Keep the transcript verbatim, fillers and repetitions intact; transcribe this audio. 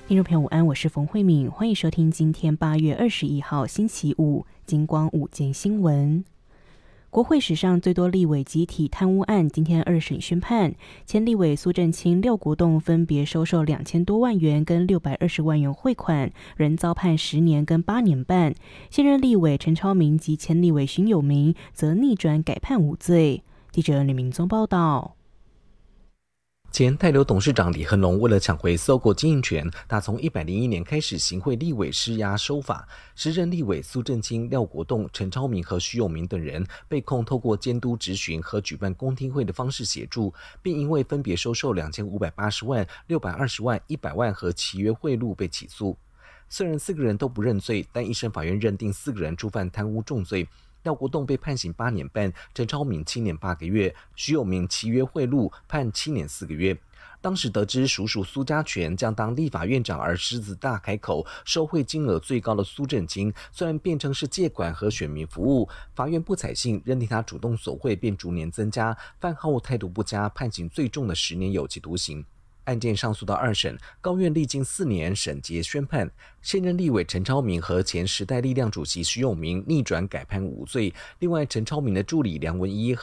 听众朋友午安，我是冯慧敏，欢迎收听今天八月二十一号星期五金光午间新闻。国会史上最多立委集体贪污案今天二审宣判，前立委苏震清、廖国栋分别收受两千多万元跟六百二十万元汇款，仍遭判十年跟八年半。现任立委陈超明及前立委徐友明则逆转改判无罪。记者李明宗报道。 前泰流董事长李亨龙为了抢回搜狗经营权，打从一百零一年开始行贿立委施压收法，时任立委苏震清、廖国栋、陈超明和徐友明等人被控透过监督质询和举办公听会的方式协助，并因为分别收受两千五百八十万、六百二十万、一百万和契约贿赂被起诉。虽然四个人都不认罪，但一审法院认定四个人触犯贪污重罪。廖国栋被判刑八年半，陈超明七年八个月，徐友明契约贿赂判七年四个月。当时得知叔叔苏家全将当立法院长而狮子大开口，受贿金额最高的苏震清虽然辩称是借款和选民服务，法院不采信，认定他主动索贿便逐年增加，犯后态度不佳，判刑最重的十年有期徒刑。案件上诉到二审，高院历经四年审结宣判，现任立委陈超明和前时代力量主席徐永明逆转改判无罪。另外，陈超明的助理梁文一